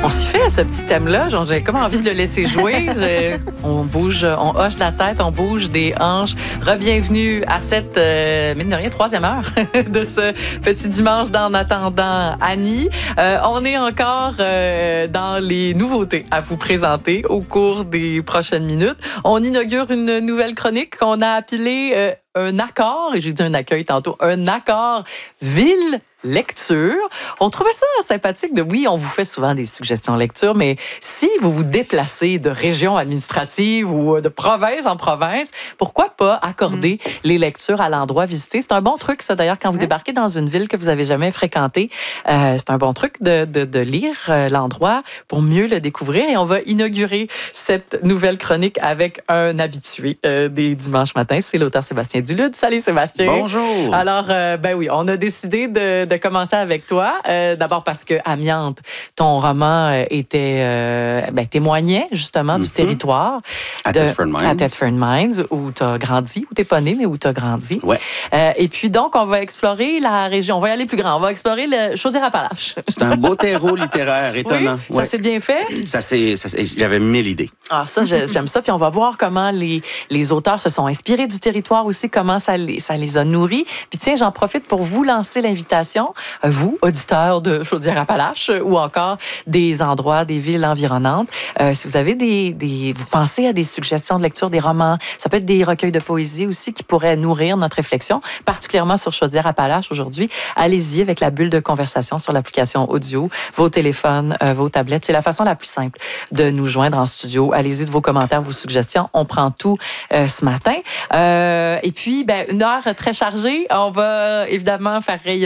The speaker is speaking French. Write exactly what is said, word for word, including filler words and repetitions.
On s'y fait, ce petit thème-là. Genre, j'ai comme envie de le laisser jouer. Je- on bouge, on hoche la tête, on bouge des hanches. Re-bienvenue à cette, euh, mine de rien, troisième heure de ce petit dimanche d'En attendant Annie. Euh, on est encore euh, dans les nouveautés à vous présenter au cours des prochaines minutes. On inaugure une nouvelle chronique qu'on a appelée euh, un accord, et j'ai dit un accueil tantôt, un accord ville lecture. On trouvait ça sympathique de, oui, on vous fait souvent des suggestions lecture, mais si vous vous déplacez de région administrative ou de province en province, pourquoi pas accorder mmh. les lectures à l'endroit visité? C'est un bon truc, ça, d'ailleurs, quand vous mmh. débarquez dans une ville que vous avez jamais fréquentée. Euh, c'est un bon truc de, de, de lire euh, l'endroit pour mieux le découvrir. Et on va inaugurer cette nouvelle chronique avec un habitué euh, des dimanches matins. C'est l'auteur Sébastien Dulude. Salut, Sébastien. Bonjour. Alors, euh, ben oui, on a décidé de, de commencer avec toi. Euh, d'abord parce que Amiante, ton roman euh, était euh, ben, témoignait justement mm-hmm. du territoire. À de, Thetford Mines. À Thetford Mines, où tu as grandi, où tu n'es pas né, mais où tu as grandi. Ouais. Euh, et puis donc, on va explorer la région. On va y aller plus grand. On va explorer le Chaudière-Appalaches. C'est un beau terreau littéraire, étonnant. Oui, ça ouais. s'est bien fait? Ça c'est, ça, j'avais mille idées. Ah, ça, j'aime ça. Puis on va voir comment les, les auteurs se sont inspirés du territoire aussi, comment ça les, ça les a nourris. Puis tiens, j'en profite pour vous lancer l'invitation, vous, auditeurs de Chaudière-Appalaches, ou encore des endroits, des villes environnantes. Euh, si vous avez des, des... Vous pensez à des suggestions de lecture, des romans, ça peut être des recueils de poésie aussi qui pourraient nourrir notre réflexion, particulièrement sur Chaudière-Appalaches aujourd'hui. Allez-y avec la bulle de conversation sur l'application audio, vos téléphones, euh, vos tablettes. C'est la façon la plus simple de nous joindre en studio. Allez-y de vos commentaires, vos suggestions. On prend tout euh, ce matin. Euh, et puis, ben, une heure très chargée. On va évidemment faire rayonner